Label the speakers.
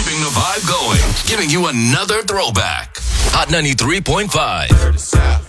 Speaker 1: Keeping the vibe going. Giving you another throwback. Hot 93.5.